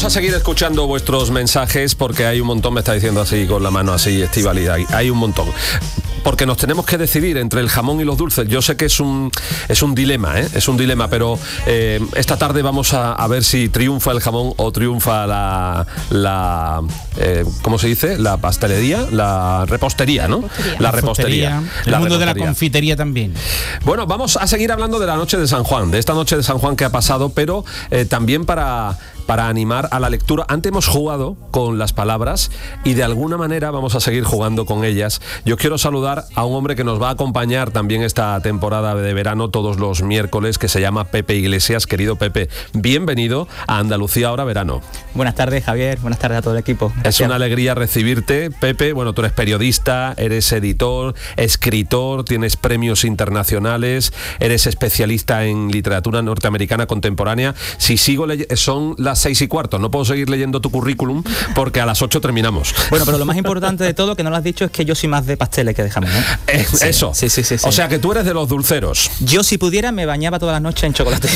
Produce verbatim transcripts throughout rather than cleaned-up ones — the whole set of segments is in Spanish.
vamos a seguir escuchando vuestros mensajes porque hay un montón, me está diciendo así con la mano así, Estíbaliz, hay, hay un montón. Porque nos tenemos que decidir entre el jamón y los dulces. Yo sé que es un es un dilema, ¿eh? Es un dilema, pero eh, esta tarde vamos a, a ver si triunfa el jamón o triunfa la, la eh, ¿cómo se dice? La pastelería, la repostería, ¿no? Repostería. La repostería. El la mundo repostería. de la confitería también. Bueno, vamos a seguir hablando de la noche de San Juan, de esta noche de San Juan que ha pasado, pero eh, también para... para animar a la lectura. Antes hemos jugado con las palabras y de alguna manera vamos a seguir jugando con ellas. Yo quiero saludar a un hombre que nos va a acompañar también esta temporada de verano todos los miércoles, que se llama Pepe Iglesias. Querido Pepe, bienvenido a Andalucía Ahora Verano. Buenas tardes, Javier. Buenas tardes a todo el equipo. Gracias. Es una alegría recibirte, Pepe. Bueno, tú eres periodista, eres editor, escritor, tienes premios internacionales, eres especialista en literatura norteamericana contemporánea. Si sigo leyendo, son las seis y cuarto, no puedo seguir leyendo tu currículum porque a las ocho terminamos. Bueno, pero lo más importante de todo, que no lo has dicho, es que yo soy más de pasteles que de jamón, ¿eh? Eh, sí, eso. Sí, sí, sí, sí. O sea que tú eres de los dulceros. Yo, si pudiera, me bañaba todas las noches en chocolate.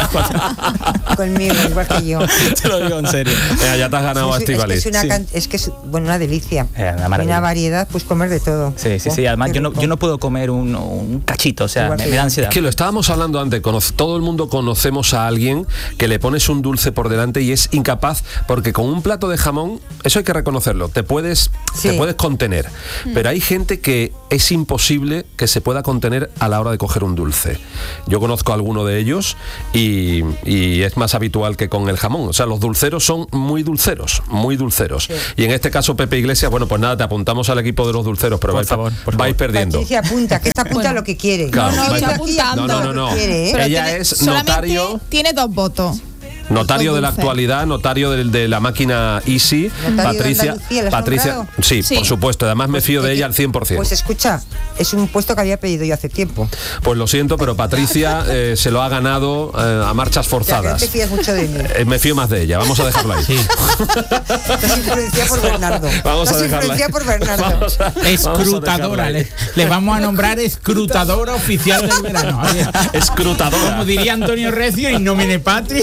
Conmigo, igual que yo. Te lo digo en serio. Eh, ya te has ganado a Es, es, que Estíbaliz. es, una, Sí. can- es que es bueno, una delicia. Eh, una maravilla. Una variedad, pues comer de todo. Sí, sí, Oh, sí. Además, qué yo no, rico. yo no puedo comer un, un cachito, o sea, Igual me, que me da yo. ansiedad. Es que lo estábamos hablando antes, conoce- todo el mundo conocemos a alguien que le pones un dulce por delante y es incapaz, porque con un plato de jamón, eso hay que reconocerlo, te puedes, Sí. te puedes contener, pero hay gente que es imposible que se pueda contener a la hora de coger un dulce. Yo conozco a alguno de ellos y, y es más habitual que con el jamón. O sea, los dulceros son muy dulceros, muy dulceros. Sí. Y en este caso, Pepe Iglesias, bueno, pues nada, te apuntamos al equipo de los dulceros, pero Por vais, favor, por vais favor. perdiendo. Patricia apunta, que esta apunta Bueno. lo que quiere. Claro, No, no, vais- estoy apuntando. No, no, no, no. Quiere, ¿eh? Pero Ella tiene- es solamente notario. tiene dos votos. Notario de la Dulce. actualidad, notario de, de la máquina Easy, Notario de Patricia. Andalucía, ¿la has Patricia, nombrado? sí, Sí. por supuesto, además me fío de ella al cien por ciento. Pues escucha, es un puesto que había pedido yo hace tiempo. Pues lo siento, pero Patricia eh, se lo ha ganado eh, a marchas O sea, que no forzadas. te fías mucho de mí. Eh, me fío más de ella, vamos a dejarla ahí. Estás influenciada por Bernardo. Vamos a Estás dejarla ahí. influenciada por Bernardo. Vamos a- vamos a Escrutadora. dejarla ahí. Le, le vamos a nombrar escrutadora oficial del verano. Escrutadora. Como diría Antonio Recio, y nomine patri.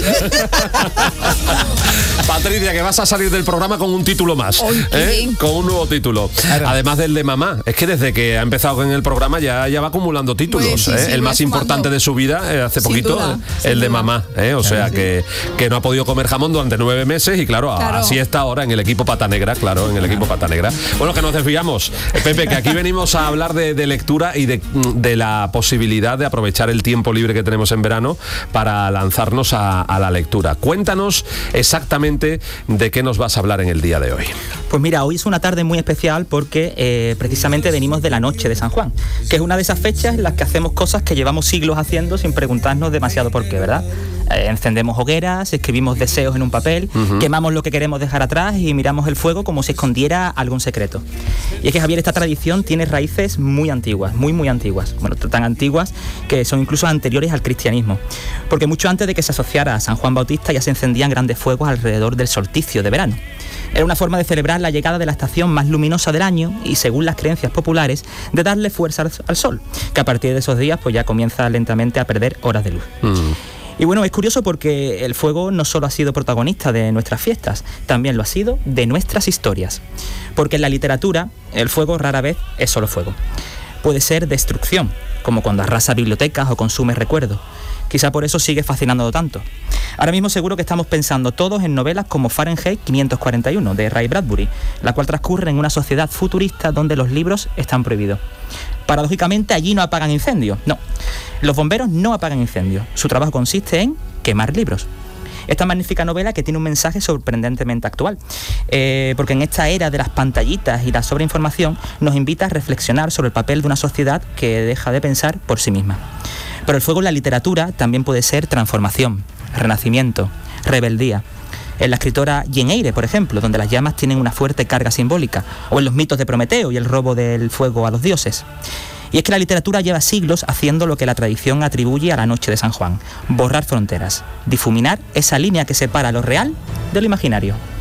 Patricia, que vas a salir del programa con un título más, ¿eh? Con un nuevo título. Claro. Además del de mamá. Es que desde que ha empezado con el programa ya, ya va acumulando títulos. Pues sí, ¿eh? sí, el va más sumando. importante de su vida, eh, hace Sin poquito, duda, eh, sin el de duda. mamá. ¿eh? O sea que, que no ha podido comer jamón durante nueve meses y claro, Claro. así está ahora en el equipo Pata Negra, claro, en el equipo Pata Negra. Bueno, que nos desviamos. Eh, Pepe, que aquí venimos a hablar de, de lectura y de, de la posibilidad de aprovechar el tiempo libre que tenemos en verano para lanzarnos a, a la lectura. Cuéntanos exactamente de qué nos vas a hablar en el día de hoy. Pues mira, hoy es una tarde muy especial porque eh, precisamente venimos de la noche de San Juan, que es una de esas fechas en las que hacemos cosas que llevamos siglos haciendo sin preguntarnos demasiado por qué, ¿verdad? Eh, encendemos hogueras, escribimos deseos en un papel, uh-huh. quemamos lo que queremos dejar atrás y miramos el fuego como si escondiera algún secreto. Y es que, Javier, esta tradición tiene raíces muy antiguas, muy muy antiguas, bueno, tan antiguas que son incluso anteriores al cristianismo, porque mucho antes de que se asociara a San Juan Bautista ya se encendían grandes fuegos alrededor del solsticio de verano. Era una forma de celebrar la llegada de la estación más luminosa del año y, según las creencias populares, de darle fuerza al, al sol, que a partir de esos días pues ya comienza lentamente a perder horas de luz. Mm. Y bueno, es curioso porque el fuego no solo ha sido protagonista de nuestras fiestas, también lo ha sido de nuestras historias. Porque en la literatura, el fuego rara vez es solo fuego. Puede ser destrucción, como cuando arrasa bibliotecas o consume recuerdos. Quizá por eso sigue fascinando tanto. Ahora mismo seguro que estamos pensando todos en novelas como Fahrenheit quinientos cuarenta y uno de Ray Bradbury, la cual transcurre en una sociedad futurista donde los libros están prohibidos. Paradójicamente, allí no apagan incendios. No, los bomberos no apagan incendios. Su trabajo consiste en quemar libros. Esta magnífica novela que tiene un mensaje sorprendentemente actual, eh, porque en esta era de las pantallitas y la sobreinformación nos invita a reflexionar sobre el papel de una sociedad que deja de pensar por sí misma. Pero el fuego en la literatura también puede ser transformación, renacimiento, rebeldía. En la escritora Jane Eyre, por ejemplo, donde las llamas tienen una fuerte carga simbólica, o en los mitos de Prometeo y el robo del fuego a los dioses. Y es que la literatura lleva siglos haciendo lo que la tradición atribuye a la noche de San Juan: borrar fronteras, difuminar esa línea que separa lo real de lo imaginario.